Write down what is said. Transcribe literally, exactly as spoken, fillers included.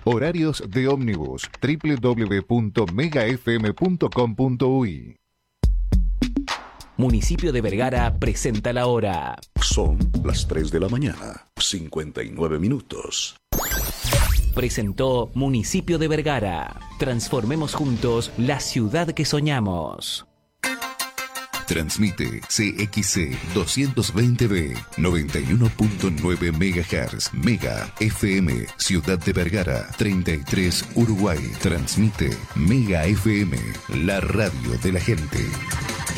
Horarios de ómnibus, doble u doble u doble u punto mega f m punto com punto u y. Municipio de Vergara presenta la hora. Son las tres de la mañana, cincuenta y nueve minutos. Presentó Municipio de Vergara. Transformemos juntos la ciudad que soñamos. Transmite C X C doscientos veinte B, noventa y uno punto nueve megahertz, Mega F M, Ciudad de Vergara, treinta y tres Uruguay. Transmite Mega F M, la radio de la gente.